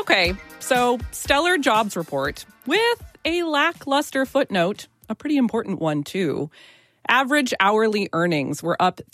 Okay, so stellar jobs report with a lackluster footnote, a pretty important one too. Average hourly earnings were up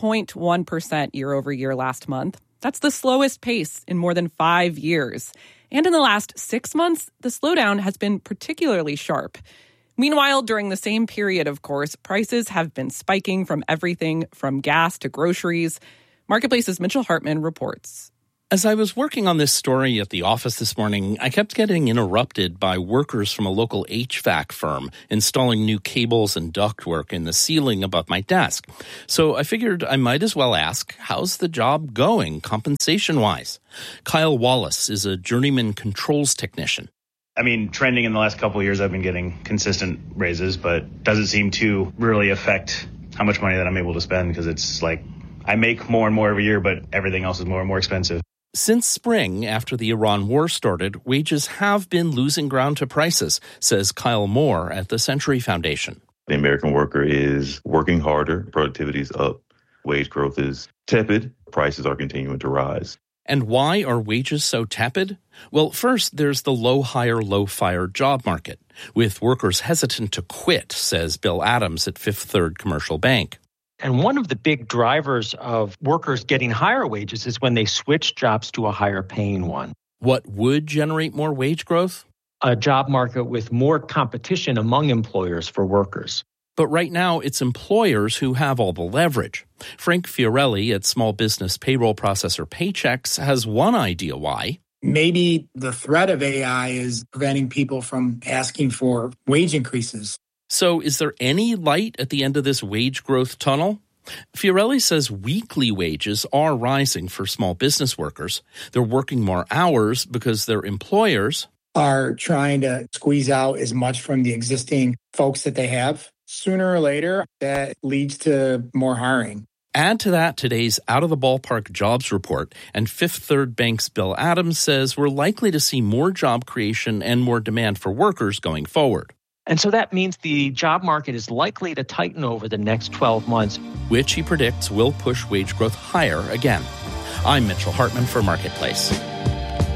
3.1% year over year last month. That's the slowest pace in more than 5 years. And in the last 6 months, the slowdown has been particularly sharp. Meanwhile, during the same period, of course, prices have been spiking from everything from gas to groceries. Marketplace's Mitchell Hartman reports. As I was working on this story at the office this morning, I kept getting interrupted by workers from a local HVAC firm installing new cables and ductwork in the ceiling above my desk. So I figured I might as well ask, how's the job going compensation-wise? Kyle Wallace is a journeyman controls technician. Trending in the last couple of years, I've been getting consistent raises, but doesn't seem to really affect how much money that I'm able to spend because it's like I make more and more every year, but everything else is more and more expensive. Since spring, after the Iran war started, wages have been losing ground to prices, says Kyle Moore at the Century Foundation. The American worker is working harder, productivity is up, wage growth is tepid, prices are continuing to rise. And why are wages so tepid? Well, first, there's the low-hire, low-fire job market, with workers hesitant to quit, says Bill Adams at Fifth Third Commercial Bank. And one of the big drivers of workers getting higher wages is when they switch jobs to a higher paying one. What would generate more wage growth? A job market with more competition among employers for workers. But right now, it's employers who have all the leverage. Frank Fiorelli at small business payroll processor Paychex has one idea why. Maybe the threat of AI is preventing people from asking for wage increases. So is there any light at the end of this wage growth tunnel? Fiorelli says weekly wages are rising for small business workers. They're working more hours because their employers are trying to squeeze out as much from the existing folks that they have. Sooner or later, that leads to more hiring. Add to that today's out-of-the-ballpark jobs report, and Fifth Third Bank's Bill Adams says we're likely to see more job creation and more demand for workers going forward. And so that means the job market is likely to tighten over the next 12 months, which he predicts will push wage growth higher again. I'm Mitchell Hartman for Marketplace.